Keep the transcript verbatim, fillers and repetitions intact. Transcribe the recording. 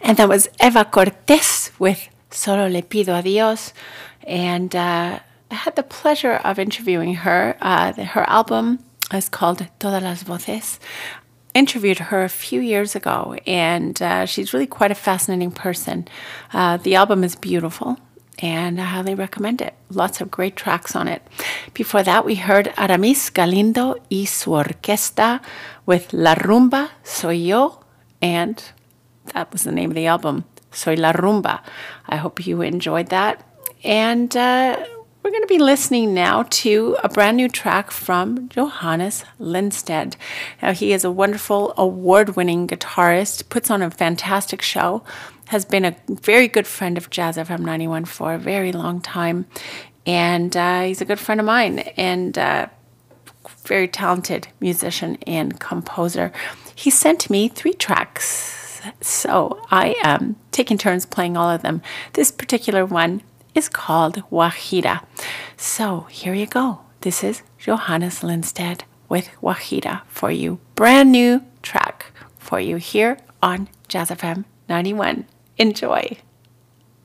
And that was Eva Cortés with Solo Le Pido a Dios. And uh, I had the pleasure of interviewing her. Uh, her album is called Todas las Voces. I interviewed her a few years ago, and uh, she's really quite a fascinating person. Uh, the album is beautiful, and I highly recommend it. Lots of great tracks on it. Before that, we heard Aramis Galindo y su orquesta with La Rumba Soy Yo, and that was the name of the album, Soy La Rumba. I hope you enjoyed that. And uh, we're going to be listening now to a brand new track from Johannes Lindstedt. Now, he is a wonderful award-winning guitarist, puts on a fantastic show, has been a very good friend of Jazz F M ninety-one for a very long time. And uh, he's a good friend of mine and uh, very talented musician and composer. He sent me three tracks, so I am taking turns playing all of them. This particular one is called Guajira. So here you go. This is Johannes Lindstedt with Guajira for you. Brand new track for you here on Jazz F M ninety-one. Enjoy.